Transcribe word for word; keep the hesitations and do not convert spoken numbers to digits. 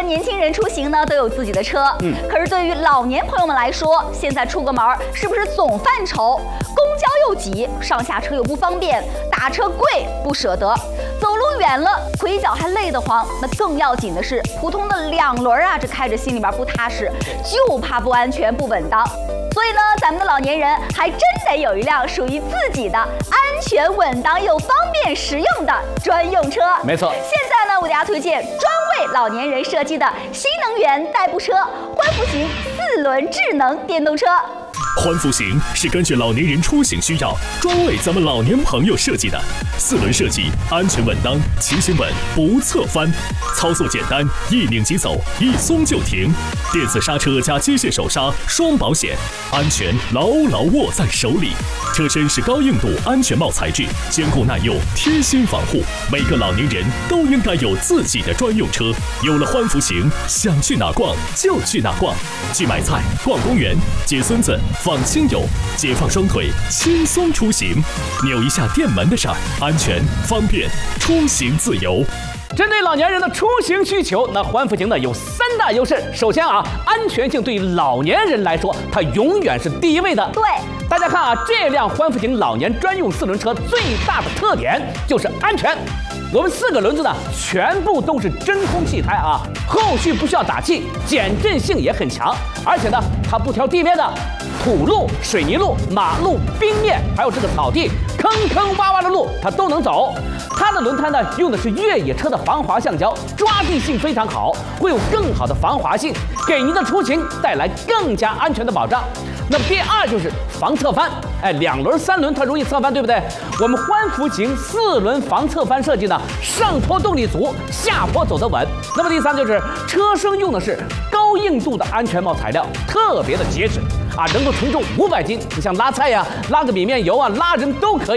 年轻人出行呢都有自己的车，嗯，可是对于老年朋友们来说，现在出个门是不是总犯愁？公交又挤，上下车又不方便，打车贵不舍得，走路远了腿脚还累得慌。那更要紧的是，普通的两轮啊，这开着心里边不踏实，就怕不安全不稳当。所以呢，咱们的老年人还真得有一辆属于自己的安全稳当又方便实用的专用车。 没错， 现在呢，我给大家推荐专为老年人设计的新能源代步车欢福型四轮智能电动车。 欢福型是根据老年人出行需要，专为咱们老年朋友设计的。四轮设计，安全稳当，骑行稳，不侧翻，操作简单，一拧即走，一松就停。电子刹车加机械手刹，双保险，安全牢牢握在手里。车身是高硬度安全帽材质，坚固耐用，贴心防护。每个老年人都应该有自己的专用车。有了欢福型，想去哪逛就去哪逛，去买菜、逛公园、接孙子、访亲友，解放双腿，轻松出行。扭一下电门的事儿，安全方便，出行自由。 针对老年人的出行需求，那欢福型呢有三大优势。首先啊，安全性对于老年人来说，它永远是第一位的。 对， 大家看啊，这辆欢福型老年专用四轮车最大的特点就是安全。我们四个轮子呢，全部都是真空气胎啊，后续不需要打气，减震性也很强。而且呢，它不挑地面的，土路、水泥路、马路、冰面，还有这个草地，坑坑洼洼的路它都能走。它的轮胎呢，用的是越野车的防滑橡胶，抓地性非常好，会有更好的防滑性，给您的出行带来更加安全的保障。那么第二就是防侧翻，哎，两轮、三轮它容易侧翻，对不对？我们欢福型四轮防侧翻设计呢，上坡动力足，下坡走得稳。那么第三就是车身用的是高硬度的安全帽材料，特别的结实啊，能够承重五百斤。你像拉菜呀、拉个米面油啊、拉人都可以。